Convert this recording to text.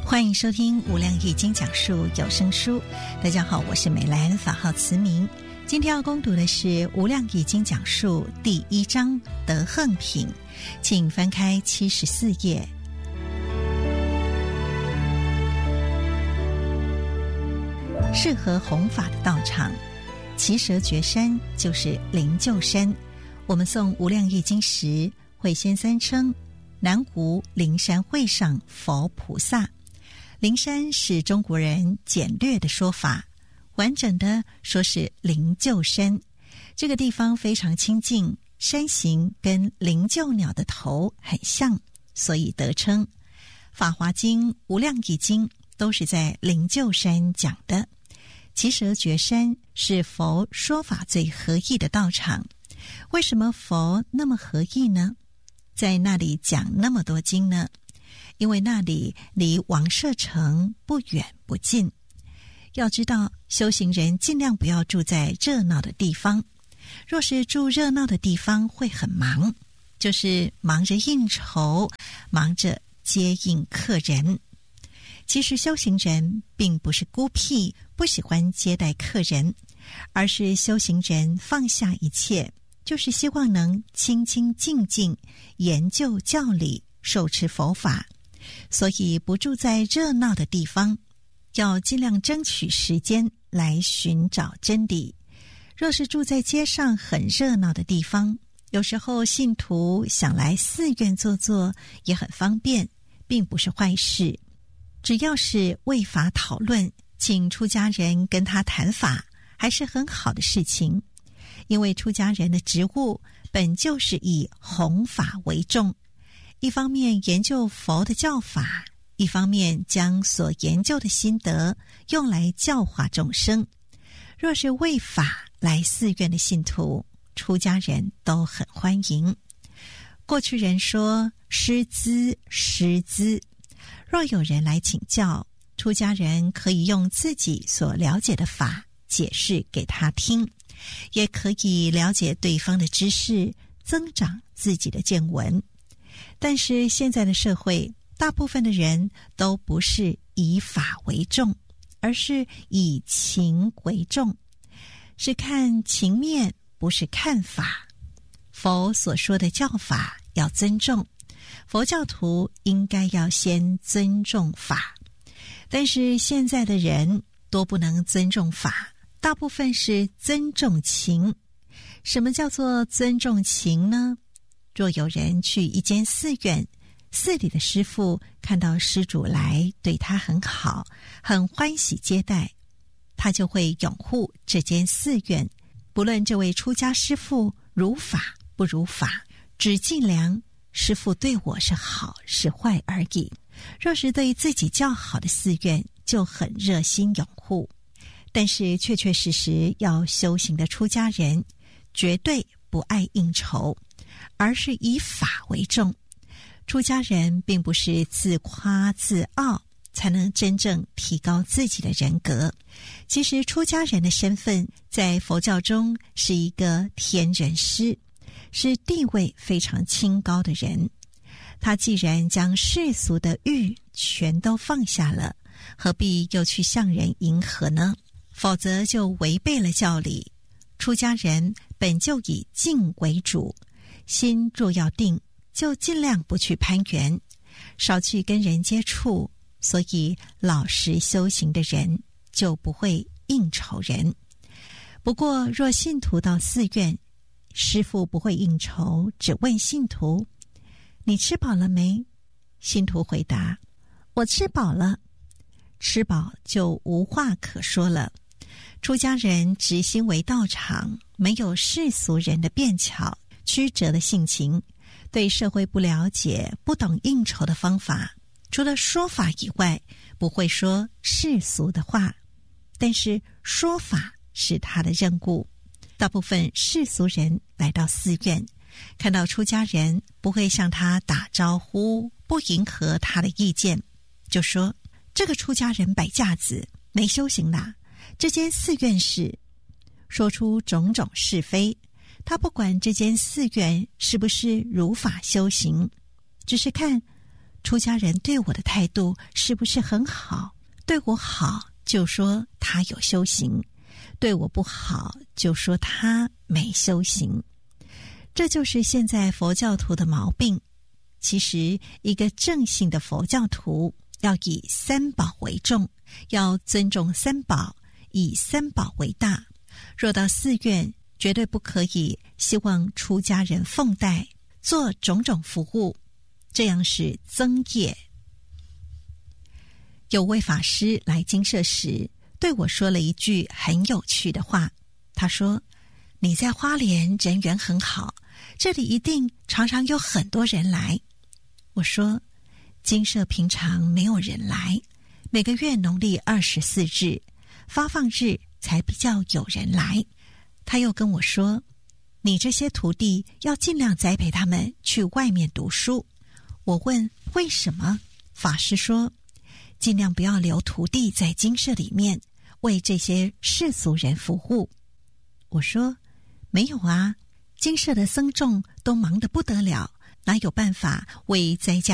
欢迎收听无量易经讲述有声书。大家好，我是美兰，法号慈明。今天要攻读的是无量易经讲述第1章德横品，请翻开74页。适合弘法的道场，奇蛇绝山就是灵鹫山。我们诵无量易经时会先三称南无灵山会上佛菩萨。灵山是中国人简略的说法，完整的说是灵鹫山。这个地方非常清净，山形跟灵鹫鸟的头很像，所以得称。法华经、无量易经都是在灵鹫山讲的。奇蛇绝山是佛说法最合意的道场。为什么佛那么合意呢？在那里讲那么多经呢？因为那里离王舍城不远不近。要知道，修行人尽量不要住在热闹的地方。若是住热闹的地方会很忙，就是忙着应酬，忙着接应客人。其实修行人并不是孤僻，不喜欢接待客人，而是修行人放下一切，就是希望能清清静静研究教理，受持佛法。所以不住在热闹的地方，要尽量争取时间来寻找真理。若是住在街上很热闹的地方，有时候信徒想来寺院坐坐也很方便，并不是坏事。只要是为法讨论，请出家人跟他谈法，还是很好的事情。因为出家人的职务本就是以弘法为重，一方面研究佛的教法，一方面将所研究的心得用来教化众生。若是为法来寺院的信徒，出家人都很欢迎。过去人说师资师资，若有人来请教，出家人可以用自己所了解的法解释给他听，也可以了解对方的知识，增长自己的见闻。但是现在的社会，大部分的人都不是以法为重，而是以情为重，是看情面，不是看法。佛所说的教法要尊重，佛教徒应该要先尊重法。但是现在的人多不能尊重法，大部分是尊重情。什么叫做尊重情呢？若有人去一间寺院，寺里的师父看到施主来对他很好，很欢喜接待，他就会拥护这间寺院，不论这位出家师父如法不如法，只计量师父对我是好是坏而已。若是对自己较好的寺院，就很热心拥护。但是确确实实要修行的出家人，绝对不爱应酬，而是以法为重。出家人并不是自夸自傲才能真正提高自己的人格。其实出家人的身份在佛教中是一个天人师，是地位非常清高的人。他既然将世俗的欲全都放下了，何必又去向人迎合呢？否则就违背了教理。出家人本就以静为主，心若要定，就尽量不去攀缘，少去跟人接触，所以老实修行的人就不会应酬人。不过若信徒到寺院，师父不会应酬，只问信徒：你吃饱了没？信徒回答：我吃饱了。吃饱就无话可说了。出家人直心为道场，没有世俗人的辩巧曲折的性情，对社会不了解，不懂应酬的方法，除了说法以外，不会说世俗的话。但是说法是他的任务。大部分世俗人来到寺院，看到出家人不会向他打招呼，不迎合他的意见，就说这个出家人摆架子，没修行啦，这间寺院是，说出种种是非。他不管这间寺院是不是如法修行，只是看出家人对我的态度是不是很好？对我好就说他有修行，对我不好就说他没修行。这就是现在佛教徒的毛病。其实一个正信的佛教徒要以三宝为重，要尊重三宝，以三宝为大。若到寺院，绝对不可以希望出家人奉带，做种种服务，这样是增业。有位法师来精舍时，对我说了一句很有趣的话。他说：你在花莲人缘很好，这里一定常常有很多人来。我说：精舍平常没有人来，每个月农历24日发放日才比较有人来。他又跟我说：你这些徒弟要尽量栽培他们去外面读书。我问为什么？法师说：尽量不要留徒弟在精舍里面为这些世俗人服务。我说：没有啊，精舍的僧众都忙得不得了，哪有办法为在家